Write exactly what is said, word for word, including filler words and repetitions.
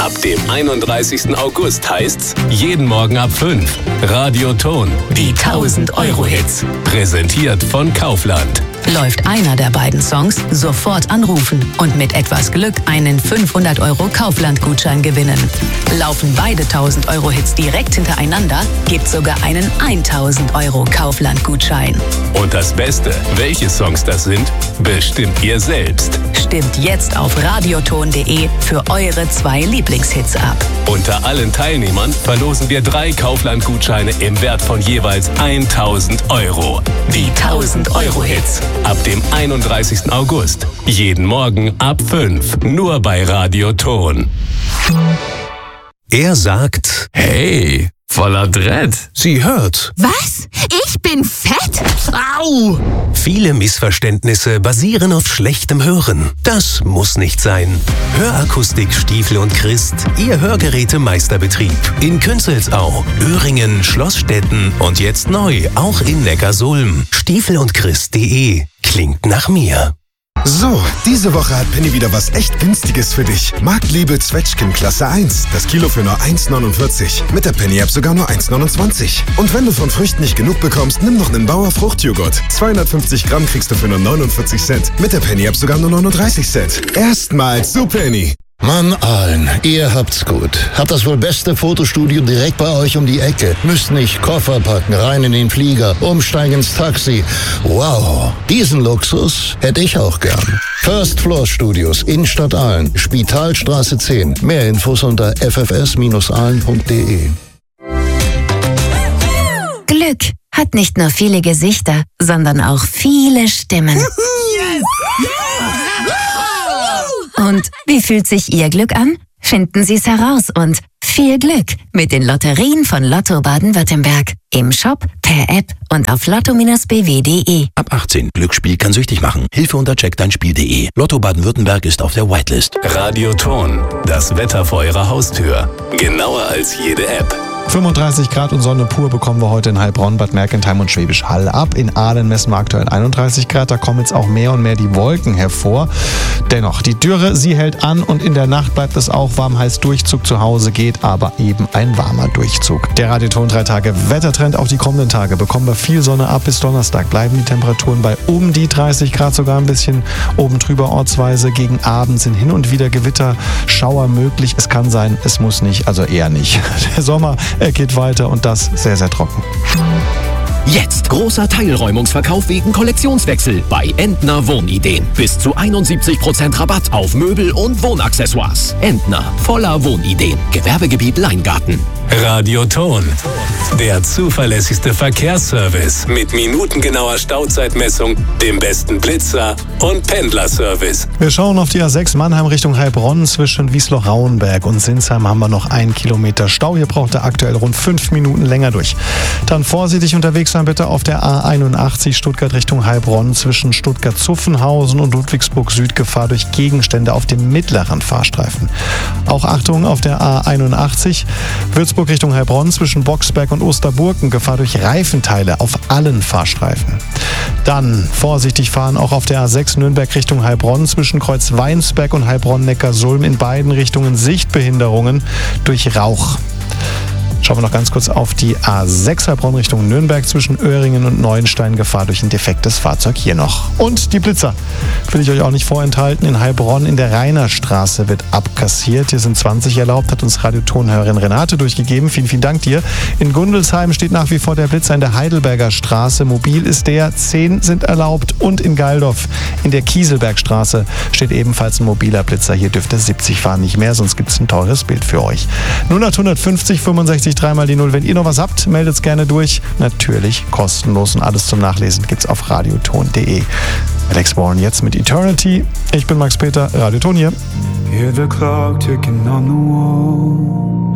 Ab dem einunddreißigsten August heißt's jeden Morgen ab fünf. Radio Ton, die tausend-Euro-Hits. Präsentiert von Kaufland. Läuft einer der beiden Songs, sofort anrufen und mit etwas Glück einen fünfhundert Euro Kaufland-Gutschein gewinnen. Laufen beide tausend-Euro-Hits direkt hintereinander, gibt's sogar einen tausend Euro Kaufland-Gutschein. Und das Beste, welche Songs das sind, bestimmt ihr selbst. Stimmt jetzt auf radioton punkt de für eure zwei Lieblingshits ab. Unter allen Teilnehmern verlosen wir drei Kaufland-Gutscheine im Wert von jeweils tausend Euro. Die tausend-Euro-Hits. Ab dem einunddreißigsten August. Jeden Morgen ab fünf. Nur bei Radio Ton. Er sagt, hey, voller Dread. Sie hört. Was? Ich bin fett? Au! Viele Missverständnisse basieren auf schlechtem Hören. Das muss nicht sein. Hörakustik Stiefel und Christ, Ihr Hörgerätemeisterbetrieb. In Künzelsau, Öhringen, Schlossstetten und jetzt neu auch in Neckarsulm. Stiefel und Christ punkt de. Klingt nach mir. So, diese Woche hat Penny wieder was echt Günstiges für dich. Marktliebe Zwetschgen Klasse eins. Das Kilo für nur eins neunundvierzig. Mit der Penny-App sogar nur eins neunundzwanzig. Und wenn du von Früchten nicht genug bekommst, nimm noch einen Bauer Fruchtjoghurt. zweihundertfünfzig Gramm kriegst du für nur neunundvierzig Cent. Mit der Penny-App sogar nur neununddreißig Cent. Erstmals zu Penny. Mann, Aalen, ihr habt's gut. Habt das wohl beste Fotostudio direkt bei euch um die Ecke. Müsst nicht Koffer packen, rein in den Flieger, umsteigen ins Taxi. Wow, diesen Luxus hätte ich auch gern. First Floor Studios, Innenstadt Aalen, Spitalstraße zehn. Mehr Infos unter f f s Bindestrich aalen punkt de. Glück hat nicht nur viele Gesichter, sondern auch viele Stimmen. Yes! Und wie fühlt sich Ihr Glück an? Finden Sie es heraus und viel Glück mit den Lotterien von Lotto Baden-Württemberg. Im Shop, per App und auf lotto Bindestrich b w punkt de. Ab achtzehn. Glücksspiel kann süchtig machen. Hilfe unter check dein spiel punkt de. Lotto Baden-Württemberg ist auf der Whitelist. Radio Ton, das Wetter vor Ihrer Haustür. Genauer als jede App. fünfunddreißig Grad und Sonne pur bekommen wir heute in Heilbronn, Bad Mergentheim und Schwäbisch Hall ab. In Aalen messen wir aktuell einunddreißig Grad. Da kommen jetzt auch mehr und mehr die Wolken hervor. Dennoch, die Dürre, sie hält an und in der Nacht bleibt es auch warm. Heißt, Durchzug zu Hause geht, aber eben ein warmer Durchzug. Der Radioton drei Tage Wettertrend. Auch die kommenden Tage bekommen wir viel Sonne ab. Bis Donnerstag bleiben die Temperaturen bei um die dreißig Grad, sogar ein bisschen oben drüber ortsweise. Gegen Abend sind hin und wieder Gewitter, Schauer möglich. Es kann sein, es muss nicht, also eher nicht. Der Sommer Er geht weiter und das sehr, sehr trocken. Jetzt großer Teilräumungsverkauf wegen Kollektionswechsel bei Entner Wohnideen. Bis zu einundsiebzig Prozent Rabatt auf Möbel und Wohnaccessoires. Entner, voller Wohnideen. Gewerbegebiet Leingarten. Radio Ton, der zuverlässigste Verkehrsservice mit minutengenauer Stauzeitmessung, dem besten Blitzer und Pendlerservice. Wir schauen auf die A sechs Mannheim Richtung Heilbronn. Zwischen Wiesloch-Rauenberg und Sinsheim haben wir noch einen Kilometer Stau. Hier braucht er aktuell rund fünf Minuten länger durch. Dann vorsichtig unterwegs sein bitte auf der A einundachtzig Stuttgart Richtung Heilbronn. Zwischen Stuttgart-Zuffenhausen und Ludwigsburg Süd Gefahr durch Gegenstände auf dem mittleren Fahrstreifen. Auch Achtung auf der A einundachtzig Würzburg Richtung Heilbronn zwischen Boxberg und Osterburgen. Gefahr durch Reifenteile auf allen Fahrstreifen. Dann vorsichtig fahren auch auf der A sechs Nürnberg Richtung Heilbronn zwischen Kreuz-Weinsberg und Heilbronn-Neckarsulm in beiden Richtungen Sichtbehinderungen durch Rauch. Schauen wir noch ganz kurz auf die A sechs Heilbronn Richtung Nürnberg zwischen Öhringen und Neuenstein. Gefahr durch ein defektes Fahrzeug hier noch. Und die Blitzer will ich euch auch nicht vorenthalten. In Heilbronn in der Rainerstraße wird abkassiert. Hier sind zwanzig erlaubt, hat uns Radiotonhörerin Renate durchgegeben. Vielen, vielen Dank dir. In Gundelsheim steht nach wie vor der Blitzer in der Heidelberger Straße. Mobil ist der, zehn sind erlaubt. Und in Geildorf in der Kieselbergstraße steht ebenfalls ein mobiler Blitzer. Hier dürfte siebzig fahren, nicht mehr, sonst gibt es ein teures Bild für euch. null acht fünfzig fünfundsechzig dreimal die null. Wenn ihr noch was habt, meldet es gerne durch. Natürlich kostenlos und alles zum Nachlesen gibt's auf radioton punkt de. Alex Warren jetzt mit Eternity. Ich bin Max Peter, Radioton hier. Hear the clock ticking on the wall.